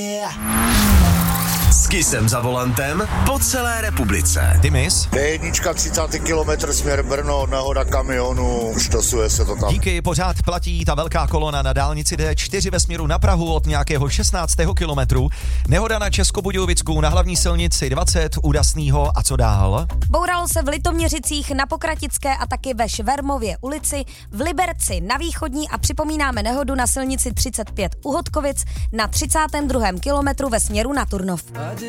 S Kissem za volantem po celé republice. Dimis. D1, 30. kilometr směr Brno, nehoda kamionu, štosuje se to tam. Díky, pořád platí ta velká kolona na dálnici D4 ve směru na Prahu od nějakého 16. kilometru. Nehoda na Českobudějovicku na hlavní silnici 20 u Dasnýho a co dál? Bouralo se v Litoměřicích, na Pokratické a taky ve Švermově ulici, v Liberci na Východní a připomínáme nehodu na silnici 35 u Hodkovic na 32. kilometru ve směru na Turnov.